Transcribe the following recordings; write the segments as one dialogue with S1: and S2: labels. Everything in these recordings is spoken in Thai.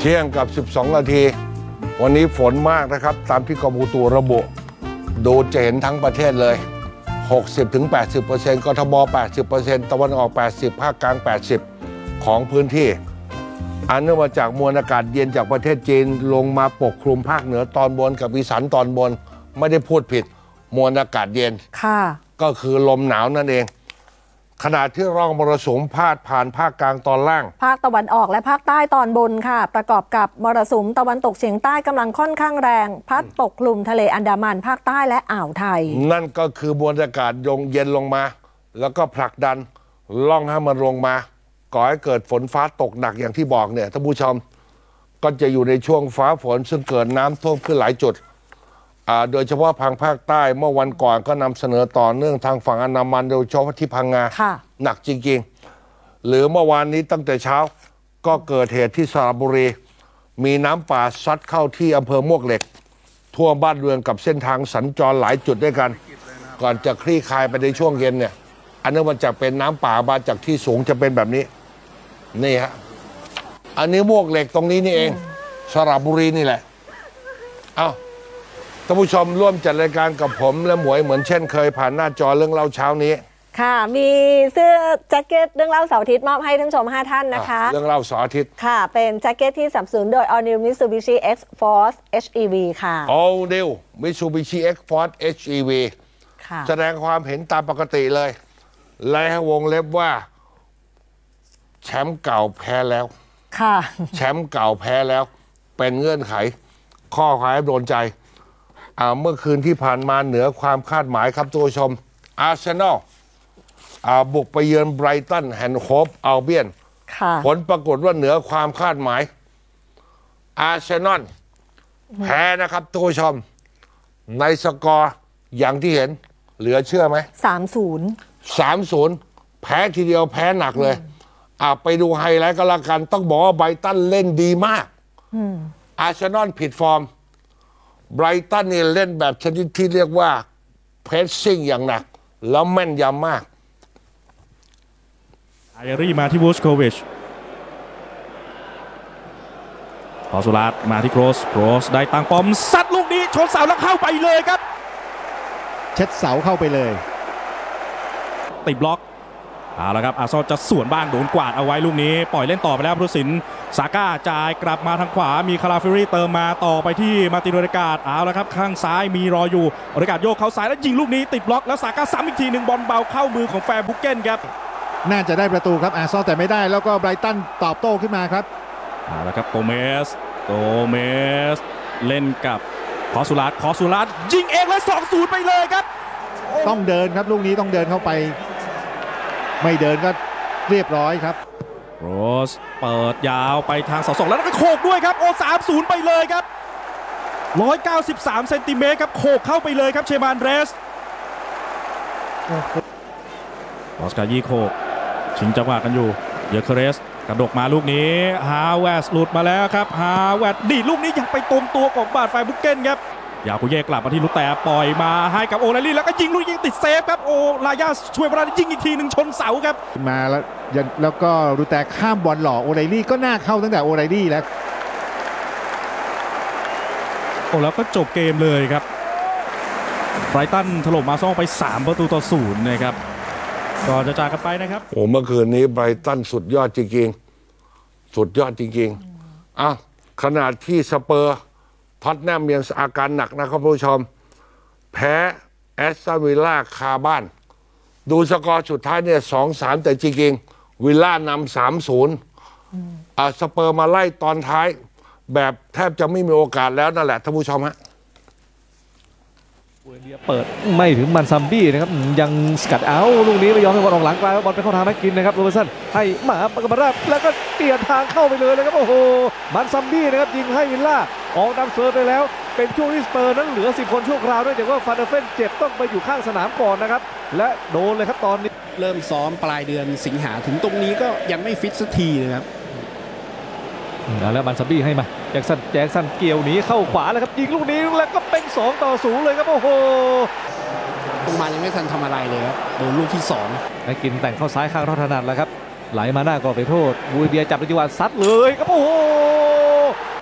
S1: ที่ยงกับ12 นาทีวันนี้ฝนมากนะครับตามที่กรมอุตุระบุดูจะเห็นทั้งประเทศเลย 60-80% กทม 80% ตะวันออก 80% ภาคกลาง 80% ของพื้นที่อันเนื่องมาจากมวลอากาศเย็นจากประเทศจีนลงมาปกคลุมภาคเหนือตอนบนกับอีสานตอนบนไม่ได้พูดผิดมวลอากาศเย็นก็คือลมหนาวนั่นเองขณะที่ร่องมรสุมพาดผ่านภาคกลางตอนล่าง
S2: ภาคตะวันออกและภาคใต้ตอนบนค่ะประกอบกับมรสุมตะวันตกเฉียงใต้กำลังค่อนข้างแรงพัดปกคลุมทะเลอันดามันภาคใต้และอ่าวไทย
S1: นั่นก็คือมวลอากาศเย็นลงมาแล้วก็ผลักดันล่องให้มันลงมาก่อให้เกิดฝนฟ้าตกหนักอย่างที่บอกเนี่ยท่านผู้ชมก็จะอยู่ในช่วงฟ้าฝนซึ่งเกิดน้ำท่วมขึ้นหลายจุดโดยเฉพาะทางภาคใต้เมื่อวันก่อนก็นำเสนอต่อเนื่องทางฝั่งอันดามันโดยเฉพาะที่พังงาหนักจริงๆหรือเมื่อวานนี้ตั้งแต่เช้าก็เกิดเหตุที่สระบุรีมีน้ำป่าซัดเข้าที่อำเภอมวกเหล็กท่วมบ้านเรือนกับเส้นทางสัญจรหลายจุดด้วยกันก่อนจะคลี่คลายไปในช่วงเย็นเนี่ยอันนี้มันจะเป็นน้ำป่ามาจากที่สูงจะเป็นแบบนี้นี่ฮะอันนี้มวกเหล็กตรงนี้นี่เองสระบุรีนี่แหละท่านผู้ชมร่วมจัดรายการกับผมและหมวยเหมือนเช่นเคยผ่านหน้าจอเรื่องเล่าเช้านี้
S2: ค่ะมีเสื้อแจ็คเก็ตเรื่องเล่าเสาร์อาทิตย์มอบให้ท่านผู้ชม5 ท่านนะคะ
S1: เรื่องเล่าเสาร์อาทิตย์
S2: ค่ะเป็นแจ็คเก็ตที่สนับสนุนโดย All New Mitsubishi X-Force HEV ค่ะ
S1: All New Mitsubishi X-Force HEV ค่ะแสดงความเห็นตามปกติเลยและให้วงเล็บว่าแชมป์เก่าแพ้แล้ว
S2: ค่ะ
S1: แชมป์เก่าแพ้แล้วเป็นเงื่อนไขข้อความโดนใจเมื่อคืนที่ผ่านมาเหนือความคาดหมายครับตัวชมอาร์เซนอลบุกไปเยือนไบรตันแอนด์โฮฟอัลเบียนผลปรากฏว่าเหนือความคาดหมายอาร์เซนอลแพ้นะครับตัวชมในสกอร์อย่างที่เห็นเหลือเชื่อไหม3-0แพ้ทีเดียวแพ้หนักเลยไปดูไฮไลท์ก็แล้วกันต้องบอกว่าไบรตันเล่นดีมากอาร์เซนอลผิดฟอร์มไบรตันนี่เล่นแบบชนิดที่เรียกว่าเพรสซิ่งอย่างหนักแล้วแม่นยำมาก
S3: ไอรี่มาที่วูสโควิชพอสุรัตมาที่โกรสได้ตั้งป้อมซัดลูกนี้ชนเสาแล้วเข้าไปเลยครับ
S4: เช็ดเสาเข้าไปเลย
S3: ติดบล็อกเอาละครับอาร์ซอลจะสวนบ้างโดนกวาดเอาไว้ลูกนี้ปล่อยเล่นต่อไปแล้วพุทธศิลป์ซาก้าจ่ายกลับมาทางขวามีคาราฟิรี่เติมมาต่อไปที่มาตินโอเดกาดเอาละครับข้างซ้ายมีรออยู่โอเดกาดโยกเข้าซ้ายแล้วยิงลูกนี้ติดบล็อกแล้วซาก้าซ้ำอีกทีหนึ่งบอลเบาเข้ามือของแฟร์บุกเก้นครับ
S4: น่าจะได้ประตูครับอาร์ซอลแต่ไม่ได้แล้วก็ไบรตันตอบโต้ขึ้นมาครับ
S3: เอาละครับโกเมสเล่นกับคอสุรัตยิงเองแล้ว 2-0 ไปเลยครับ
S4: ต้องเดินครับลูกนี้ต้องเดินเข้าไปไม่เดินก็เรียบร้อยครับ
S3: โรสเปิดยาวไปทางเสา2แล้วก็โขกด้วยครับ3-0 ไปเลยครับ193 เซนติเมตรครับโขกเข้าไปเลยครับเชมานเรสออสการ์ยี่โขกชิงจังหวะกันอยู่เยอร์เคเรสกระดกมาลูกนี้ฮาแวสหลุดมาแล้วครับฮาแวสดีลูกนี้ยังไปตรงตัวของบาดไฟบุกเก้นครับยาคุเย่กลับมาที่ลูกแต่ปล่อยมาให้กับโอไลลี่แล้วก็ยิงลูกยิงติดเซฟครับโอลายาช่วยบรายิงอีกทีหนึ่งชนเสาครับ
S4: มาแล้วก็ลูแต่ข้ามบอลหล่อโอไลลี่ก็น่าเข้าตั้งแต่โอไลลี่แล้ว
S3: แล้วก็จบเกมเลยครับไบรตันถล่มมาซ่องไป3-0นะครับก็จะจากกันไปนะครับ
S1: เมื่อคืนนี้ไบรตันสุดยอดจริงๆสุดยอดจริงๆขนาดที่สเปอร์ท็อตแนมยังอาการหนักนะครับผู้ชมแพ้แอสตันวิลล่าคาบ้านดูสกอร์สุดท้ายเนี่ย 2-3 แต่จริงๆวิลล่านำ 3-0สเปอร์มาไล่ตอนท้ายแบบแทบจะไม่มีโอกาสแล้วนั่นแหละท่านผู้ชมฮะ
S5: เปิดไม่ถึงมันซัมบี้นะครับยังสกัดเอาลูกนี้ไม่ยอมให้บอลออกหลังกลายบอลไปเข้าทางแม็กกินนะครับโรเบอร์สันให้มาปากราบแล้วก็เปลี่ยนทางเข้าไปเลยนะครับโอ้โหมันซัมบี้นะครับยิงให้วิลล่าออกนำเซิร์ฟไปแล้วเป็นช่วงที่สเปอร์นั้นเหลือ10 คนชั่วคราวด้วยแต่ว่าฟานเดอร์เฟนเจ็บต้องไปอยู่ข้างสนามก่อนนะครับและโดนเลยครับตอนนี้
S6: เริ่มซ้อมปลายเดือนสิงหาถึงตรงนี้ก็ยังไม่ฟิตสักทีนะครับ
S5: แล้วมันซัมบี้ให้มาแจ็คสันเกี่ยวหนีเข้าขวาแล้วครับยิงลูกนี้แล้วก็เป็น2-0เลยครับโอ้โห
S6: ลงมายังไม่ทันทำอะไรเลยครับโดนลูกที่
S5: 2ไอ้กินแต่งเข้าซ้ายข้างถนัดแล้วครับไหลมาหน้ากรอบไปโทษบูเบียจับในจังหวะซัดเลยครับโอ้โห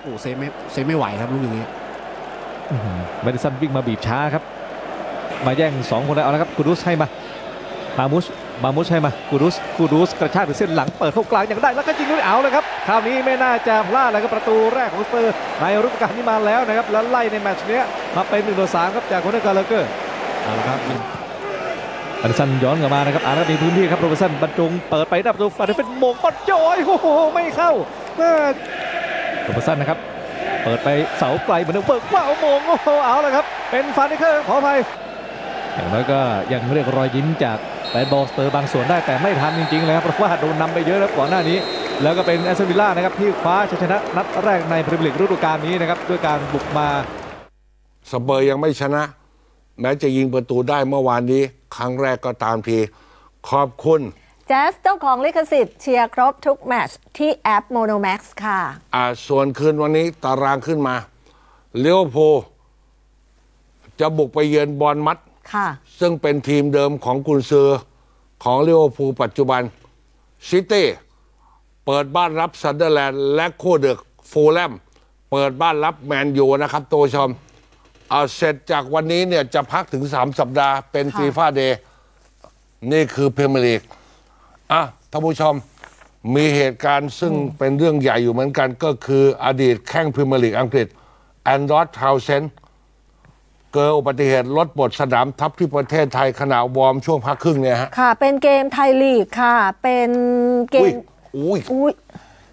S6: โอ้เซฟไม่ไหวครับลูกอย่างนี้
S5: แมดิสันวิ่งมาบีบช้าครับมาแย่ง2คนแล้วเอาละครับกูดุสให้มามามุชให้มากูดุสกระชากถึงเส้นหลังเปิดเข้ากลางอย่างได้แล้วก็ยิงด้วยเอาเลยครับคราวนี้ไม่น่าจะพลาดเลยครับประตูแรกของสเปอร์ในฤดูกาลนี้มาแล้วนะครับแล้วไล่ในแมตช์นี้มาเป็น1-3ครับจากคนเดอร์กาเลเกอร์
S6: เอาละครับ
S5: แมดิสันย้อนกลับมานะครับแล้วมีพื้นที่ครับโรเบร์ตสันบรรจงเปิดไปหน้าประตูฟาเดเฟนโมงปัดโจยโอ้โหไม่เข้าโรเบร์ตสันนะครับเปิดไปเสาไกลเหมือนเดิมเปิดว้าวโมงโอ้โหเอาละครับเป็นฟานเดเคอร์ขออภัยอย่างน้อยก็ยังเรียกรอยยิ้มจากแฟนบอลสเปอร์บางส่วนได้แต่ไม่ทันจริงๆเลยครับเพราะว่าโดนนำไปเยอะแล้วก่อนหน้านี้แล้วก็เป็นแอสตันวิลล่านะครับที่คว้าชัยชนะนัดแรกในพรีเมียร์ลีกฤดูกาลนี้นะครับด้วยการบุกมา
S1: สเปอร์ยังไม่ชนะ แม้จะยิงประตูได้เมื่อวานนี้ ครั้งแรกก็ตามทีขอบคุณ
S2: แจ๊สเจ้าของลิขสิทธิ์เชียร์ครบทุกแมตช์ที่แอป Monomax ค่ะ
S1: ส่วนคืนวันนี้ตารางขึ้นมาลิเวอร์พูลจะบุกไปเยือนบอร์นมัธ
S2: ค่ะ
S1: ซึ่งเป็นทีมเดิมของกุนซือของลิเวอร์พูลปัจจุบันซิตี้เปิดบ้านรับซันเดอร์แลนด์และคู่ดึกฟูลแลมเปิดบ้านรับแมนยูนะครับตัวชมเสร็จจากวันนี้เนี่ยจะพักถึง3 สัปดาห์เป็นฟีฟ่าเดย์นี่คือพรีเมียร์ลีกท่านผู้ชมมีเหตุการณ์ซึ่งเป็นเรื่องใหญ่อยู่เหมือนกันก็คืออดีตแข้งพรีเมียร์ลีกอังกฤษแอนดรอสทาวเซนเกิดอุบัติเหตุรถบดสนามทับที่ประเทศไทยขณะวอร์มช่วงพักครึ่งเนี่ยฮะ
S2: ค่ะเป็นเกมไทยลีกค่ะเป็นเกมอุ้ย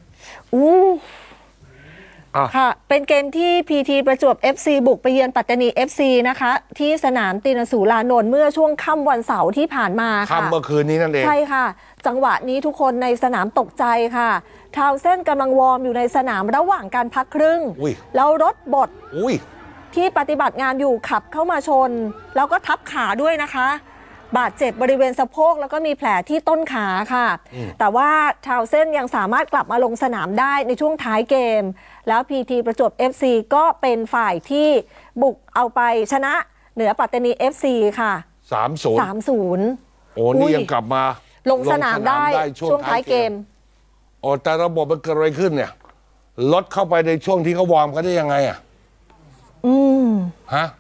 S2: ค่ะเป็นเกมที่พีทีประจวบ FC บุกไปเยือนปัตตานี FC นะคะที่สนามตินสูลานนท์เมื่อช่วงค่ำวันเสาร์ที่ผ่านมาค่ะ
S1: ค่ำเมื่อคืนนี้นั่นเอง
S2: ใช่ค่ะจังหวะนี้ทุกคนในสนามตกใจค่ะทาวเส้นกำลังวอร์มอยู่ในสนามระหว่างการพักครึ่งแล้วรถบดที่ปฏิบัติงานอยู่ขับเข้ามาชนแล้วก็ทับขาด้วยนะคะบาดเจ็บบริเวณสะโพกแล้วก็มีแผลที่ต้นขาค่ะแต่ว่าทาวเส้นยังสามารถกลับมาลงสนามได้ในช่วงท้ายเกมแล้วพีทีประจวบ FC ก็เป็นฝ่ายที่บุกเอาไปชนะเหนือปัตตานี FC ค่ะ 3-0
S1: โอ้นี่ยังกลับมา
S2: ลงสนามได้ช่วงท้ายเกม
S1: แต่ระบบมันเกิดอะไรขึ้นเนี่ยรถเข้าไปในช่วงที่เขาวอร์มกันได้ยังไงฮะ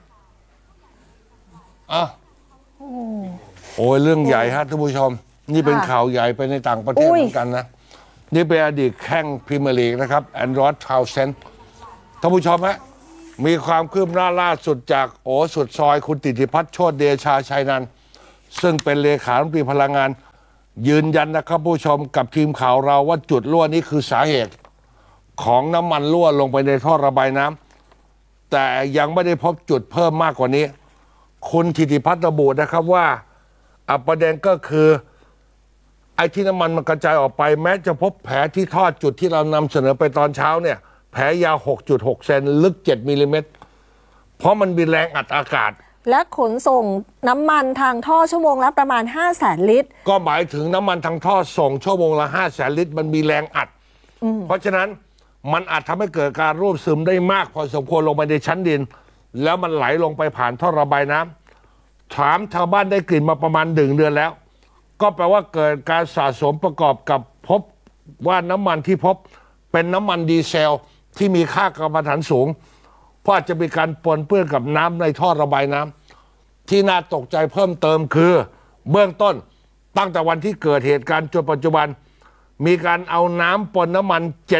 S1: โอ้ยเรื่องใหญ่ฮะท่านผู้ชมนี่เป็นข่าวใหญ่ไปในต่างประเทศเหมือนกันนะนี่เป็นอดีตแข้งพรีเมียร์ลีกนะครับแอนดรอสทาวเซนท่านผู้ชมฮะมีความคืบหน้าล่าสุดจากสุดซอยคุณติติพัฒน์โชติเดชาชัยนันท์ซึ่งเป็นเลขาธิการพลังงานยืนยันนะครับผู้ชมกับทีมข่าวเราว่าจุดรั่วนี้คือสาเหตุของน้ำมันรั่วลงไปในท่อระบายน้ำแต่ยังไม่ได้พบจุดเพิ่มมากกว่านี้คุณธิติพัฒน์ระบุนะครับว่าประเด็นก็คือไอ้ที่น้ำมันมันกระจายออกไปแม้จะพบแผลที่ท่อจุดที่เรานำเสนอไปตอนเช้าเนี่ยแผลยาว 6.6 เซนลึก 7 มิลลิเมตรเพราะมันมีแรงอัดอากาศ
S2: และขนส่งน้ำมันทางท่อชั่วโมงละประมาณ 500,000 ลิตร
S1: ก็หมายถึงน้ำมันทางท่อส่งชั่วโมงละ 500,000 ลิตรมันมีแรงอัดเพราะฉะนั้นมันอาจทำให้เกิดการรั่วซึมได้มากพอสมควรลงไปในชั้นดินแล้วมันไหลลงไปผ่านท่อระบายน้ำถามชาวบ้านได้กลิ่นมาประมาณ1 เดือนแล้วก็แปลว่าเกิดการสะสมประกอบกับพบว่าน้ำมันที่พบเป็นน้ำมันดีเซลที่มีค่ากำมะถันสูงเพราะอาจจะมีการปนเปื้อนกับน้ำในท่อระบายน้ำที่น่าตกใจเพิ่มเติมคือเบื้องต้นตั้งแต่วันที่เกิดเหตุการณ์จนปัจจุบันมีการเอาน้ำปนน้ำมัน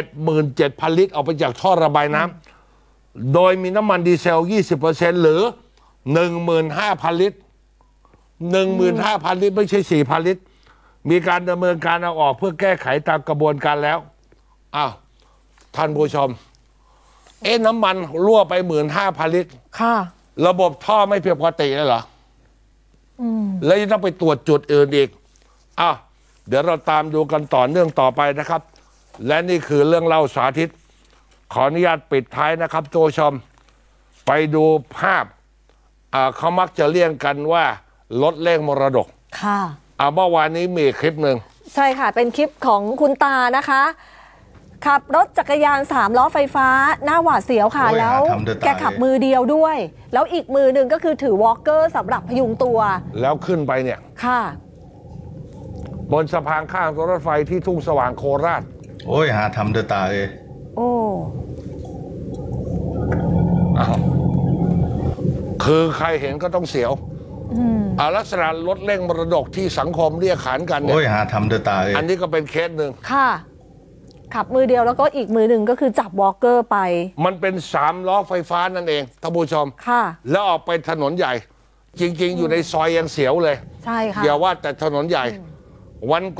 S1: 77,000 ลิตรออกไปจากท่อระบายน้ำโดยมีน้ำมันดีเซล 20% หรือ 15,000 ลิตร15,000 ลิตรไม่ใช่ 4,000 ลิตรมีการดำเนินการเอาออกเพื่อแก้ไขตามกระบวนการแล้วท่านผู้ชมน้ำมันรั่วไป 15,000 ลิตร
S2: ค่ะ
S1: ระบบท่อไม่เพียงปกติเลยเหรอแล้วยังต้องไปตรวจจุดอื่นอีกเดี๋ยวเราตามดูกันต่อเนื่องต่อไปนะครับและนี่คือเรื่องเล่าสาธิตขออนุญาตปิดท้ายนะครับตัวชมไปดูภาพเขามักจะเรียกกันว่ารถเล่งมรดก
S2: ค่ะ
S1: เมื่อวานนี้มีคลิปหนึ่ง
S2: ใช่ค่ะเป็นคลิปของคุณตานะคะขับรถจักรยาน3 ล้อไฟฟ้าหน้าหวาดเสียวค่ะแล้วแกขับมือเดียวด้วยแล้วอีกมือหนึ่งก็คือถือวอล์กเกอร์สำหรับพยุงตัว
S1: แล้วขึ้นไปเนี่ย
S2: ค่ะ
S1: บนสะพานข้ามรถไฟที่ทุ่งสว่างโคราช
S7: หาทำเดือดตาเลย
S1: คือใครเห็นก็ต้องเสียวลักษณะรถเร่งมรดกที่สังคมเรียกขานกันเนี่ย
S7: โอ้ยหาทำเดือตาเลย
S1: อันนี้ก็เป็นเคสหนึ่ง
S2: ค่ะ ขับมือเดียวแล้วก็อีกมือหนึ่งก็คือจับวอล์กเกอร์ไป
S1: มันเป็น3 ล้อไฟฟ้านั่นเองท่านผู้ชม
S2: ค่ะ
S1: แล้วออกไปถนนใหญ่ จริง ๆ อยู่ในซอยยังเสียวเลย
S2: ใช่ค่ะ
S1: อย่าว่าแต่ถนนใหญ่วัน